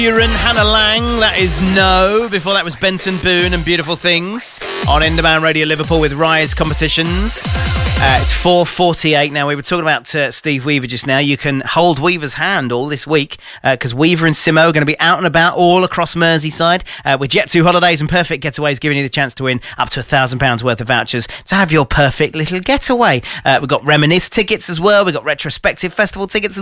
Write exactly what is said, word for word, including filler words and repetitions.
Buren, Hannah Lang, that is No. Before that was Benson Boone and Beautiful Things on Enderman Radio Liverpool with Rise Competitions. Uh, it's four forty-eight now. We were talking about uh, Steve Weaver just now. You can hold Weaver's hand all this week because uh, Weaver and Simo are going to be out and about all across Merseyside uh, with Jet two Holidays and Perfect Getaways giving you the chance to win up to one thousand pounds worth of vouchers to have your perfect little getaway. Uh, we've got Reminisce tickets as well. We've got Retrospective Festival tickets